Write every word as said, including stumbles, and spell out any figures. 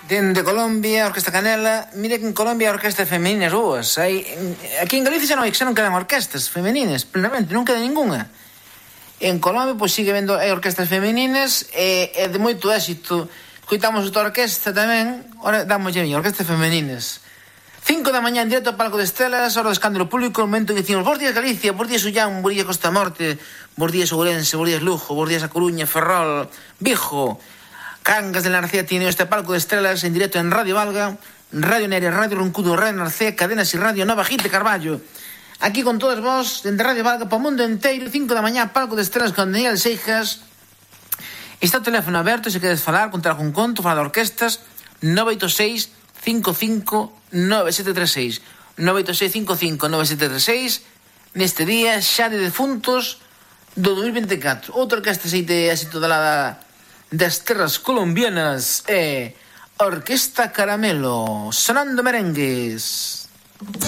Dende Colombia, Orquesta Canela. Mire que en Colombia hai orquestas femeninas boas. Hai... Aquí en Galicia xa non hai, xa non quedan orquestas femeninas, plenamente, non queda ninguna. En Colombia, pois, sigue vendo hai orquestas femeninas e, e de moito éxito. Coitamos outra orquesta tamén, ora damos ya orquestas femeninas. Cinco da mañá en directo ao Palco de Estelas, hora do escándalo público, o momento que dicimos bos días Galicia, bos días Ullán, bos días Costa Morte, bos días Ourense, bos días Lugo, bos días A Coruña, Ferrol, Vigo, Cangas de la Narcea tiene este Palco de Estelas en directo en Radio Valga, Radio Nerea, Radio Roncudo, Radio Narcea, Cadenas y Radio Nova Gite Carballo. Aquí con todas vos, dende Radio Valga, para o mundo inteiro, cinco da mañá, Palco de Estelas con Daniel Seijas. Está o teléfono aberto, se queres falar, contar algún conto, falar de orquestas, nove oito seis, cinco cinco, nove sete tres seis, nove oito seis, cinco cinco, nove sete tres seis, neste día xa de defuntos do dos mil veinticuatro. Outra orquesta de éxito da lada das terras colombianas é Orquesta Caramelo, sonando merengues.